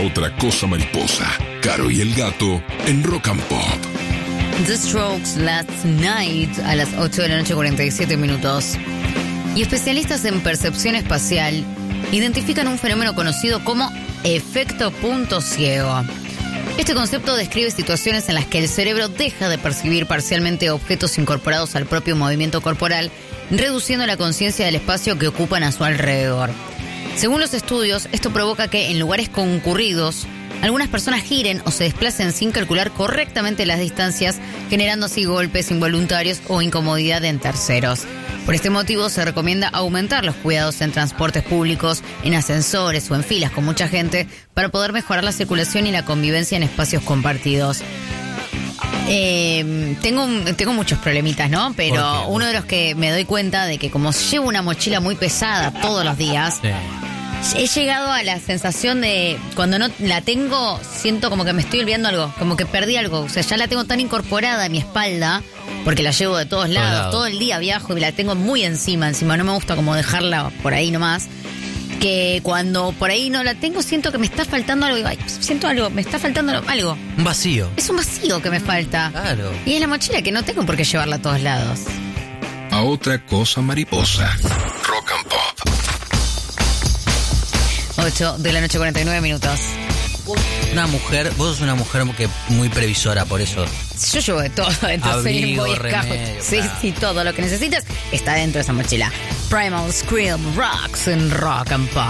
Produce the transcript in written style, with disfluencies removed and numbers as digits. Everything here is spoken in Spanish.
otra cosa mariposa. Caro y el gato en Rock and Pop. The Strokes, Last Night, a las 8 de la noche, 47 minutos. Y especialistas en percepción espacial identifican un fenómeno conocido como efecto punto ciego. Este concepto describe situaciones en las que el cerebro deja de percibir parcialmente objetos incorporados al propio movimiento corporal, reduciendo la conciencia del espacio que ocupan a su alrededor. Según los estudios, esto provoca que en lugares concurridos, algunas personas giren o se desplacen sin calcular correctamente las distancias, generando así golpes involuntarios o incomodidad en terceros. Por este motivo se recomienda aumentar los cuidados en transportes públicos, en ascensores o en filas con mucha gente para poder mejorar la circulación y la convivencia en espacios compartidos. Tengo muchos problemitas, ¿no? Pero uno de los que me doy cuenta de que como llevo una mochila muy pesada todos los días, he llegado a la sensación de cuando no la tengo, siento como que me estoy olvidando algo, como que perdí algo. O sea, ya la tengo tan incorporada en mi espalda, porque la llevo de todos lados, todo el día viajo y la tengo muy encima, no me gusta como dejarla por ahí nomás, que cuando por ahí no la tengo siento que me está faltando algo, siento algo, me está faltando algo. Un vacío. Es un vacío que me falta. Claro. Y es la mochila que no tengo por qué llevarla a todos lados. A otra cosa mariposa. Rock and Pop. 8 de la noche, 49 minutos. Vos sos una mujer que muy previsora, por eso. Yo llevo de todo, entonces Abrigo, Boy Scout. remedio, Sí, claro. sí, todo lo que necesitas está dentro de esa mochila. Primal Scream Rocks en Rock and Pop.